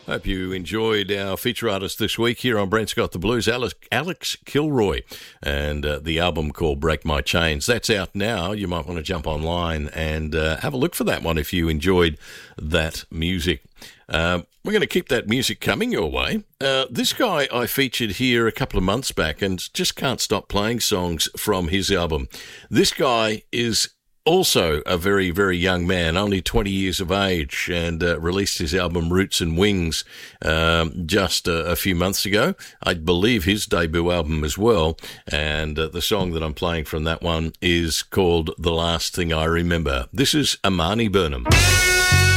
Hope you enjoyed our feature artist this week here on Brent's Got the Blues, Alex Kilroy, and the album called Break My Chains. That's out now. You might want to jump online and have a look for that one if you enjoyed that music. We're going to keep that music coming your way. This guy I featured here a couple of months back and just can't stop playing songs from his album. This guy is also a very, very young man, only 20 years of age, and released his album Roots and Wings just a few months ago. I believe his debut album as well, and the song that I'm playing from that one is called The Last Thing I Remember. This is Amani Burnham.